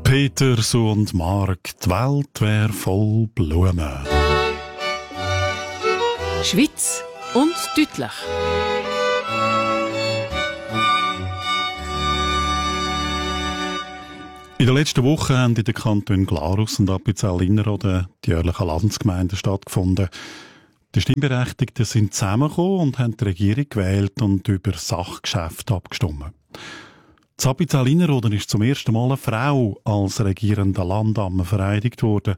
Peters und Mark, die Welt wär voll Blumen. Schweiz und deutlich. In der letzten Woche haben in den Kantonen Glarus und Appenzell-Innerrhoden die jährlichen Landsgemeinden stattgefunden. Die Stimmberechtigten sind zusammengekommen und haben die Regierung gewählt und über Sachgeschäfte abgestimmt. In Appenzell-Innerrhoden ist zum ersten Mal eine Frau als regierende Landamme vereidigt worden.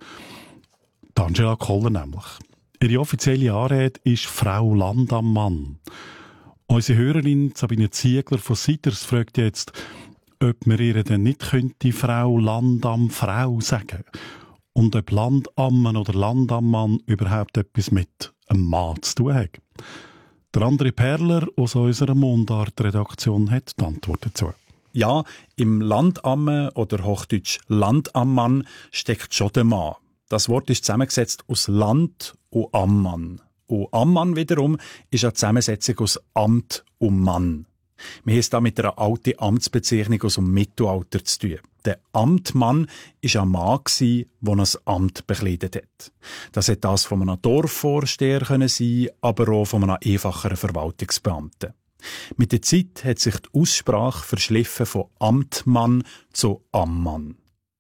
Die Angela Koller nämlich. Ihre offizielle Anrede ist Frau Landammann. Unsere Hörerin Sabine Ziegler von Siders fragt jetzt, ob wir ihr denn nicht könnte Frau Landamm-Frau sagen und ob Landammen oder Landammann überhaupt etwas mit einem Mann zu tun hat. Der André Perler aus unserer Mundart-Redaktion hat die Antwort dazu. Ja, im Landamme oder Hochdeutsch Landammann steckt schon der Mann. Das Wort ist zusammengesetzt aus Land und Ammann. Und Ammann wiederum ist eine Zusammensetzung aus Amt und Mann. Wir haben es da mit einer alten Amtsbezeichnung aus dem Mittelalter zu tun. Der Amtmann war ein Mann, der ein Amt bekleidet hat. Das hätte das von einem Dorfvorsteher sein, aber auch von einem einfacheren Verwaltungsbeamten. Mit der Zeit hat sich die Aussprache verschliffen von Amtmann zu Ammann.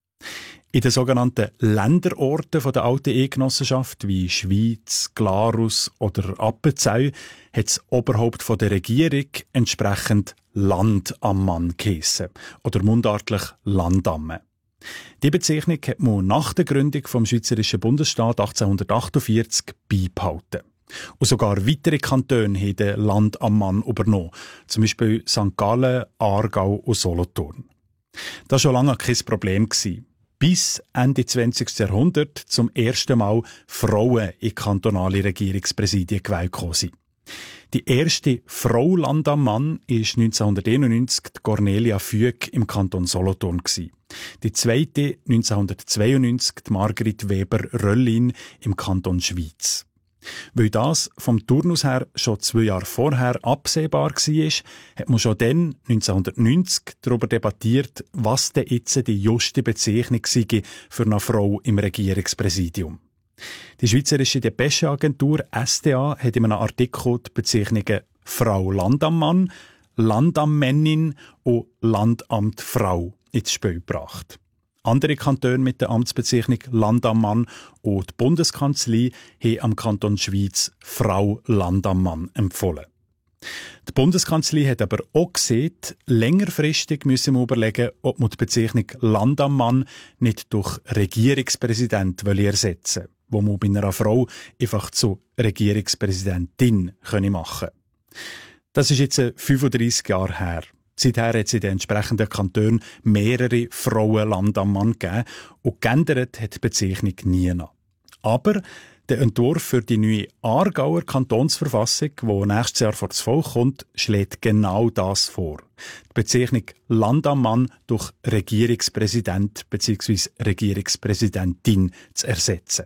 In den sogenannten Länderorten der alten Eidgenossenschaft, wie Schwyz, Glarus oder Appenzell, hat das Oberhaupt der Regierung entsprechend Landammann geheissen, oder mundartlich Landamme. Die Bezeichnung hat man nach der Gründung vom Schweizerischen Bundesstaat 1848 beibehalten. Und sogar weitere Kantone haben den Landammann übernommen, zum Beispiel St. Gallen, Aargau und Solothurn. Das war schon lange kein Problem gewesen, bis Ende 20. Jahrhundert zum ersten Mal Frauen in kantonale Regierungspräsidien gewählt sind. Die erste Frau Landammann war 1991 die Cornelia Füg im Kanton Solothurn. Die zweite 1992 die Margrit Weber-Röllin im Kanton Schwyz. Weil das vom Turnus her schon 2 Jahre vorher absehbar war, hat man schon dann, 1990, darüber debattiert, was denn jetzt die juste Bezeichnung sei für eine Frau im Regierungspräsidium. Die Schweizerische Depesche-Agentur SDA hat in einem Artikel die Bezeichnungen Frau Landammann, Landammännin und Landamtfrau ins Spiel gebracht. Andere Kantone mit der Amtsbezeichnung Landammann und die Bundeskanzlei haben am Kanton Schwyz Frau Landammann empfohlen. Die Bundeskanzlei hat aber auch gesehen, längerfristig müssen wir überlegen, ob man die Bezeichnung Landammann nicht durch Regierungspräsident ersetzen will, wo man bei einer Frau einfach zu Regierungspräsidentin machen können. Das ist jetzt 35 Jahre her. Seither hat es in den entsprechenden Kantonen mehrere Frauen Landammann gegeben und geändert hat die Bezeichnung nie noch. Aber der Entwurf für die neue Aargauer Kantonsverfassung, die nächstes Jahr vor das Volk kommt, schlägt genau das vor. Die Bezeichnung Landammann durch Regierungspräsident bzw. Regierungspräsidentin zu ersetzen.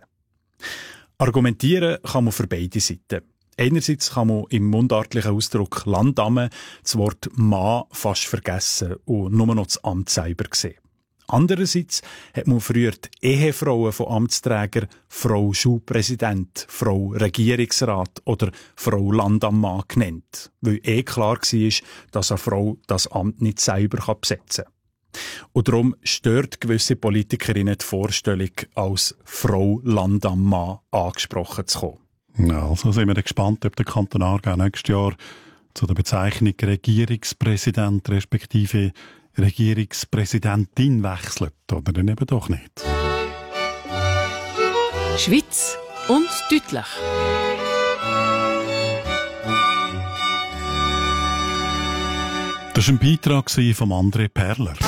Argumentieren kann man für beide Seiten. Einerseits kann man im mundartlichen Ausdruck Landamme das Wort Mann fast vergessen und nur noch das Amt selber sehen. Andererseits hat man früher die Ehefrauen von Amtsträgern Frau Schulpräsident, Frau Regierungsrat oder Frau Landammann genannt, weil klar war, dass eine Frau das Amt nicht selber besetzen kann. Und darum stört gewisse Politikerinnen die Vorstellung, als Frau Landammann angesprochen zu kommen. Ja, also sind wir gespannt, ob der Kanton Aargau nächstes Jahr zu der Bezeichnung Regierungspräsident respektive Regierungspräsidentin wechselt oder dann eben doch nicht. Schweiz und deutlich. Das war ein Beitrag von André Perler.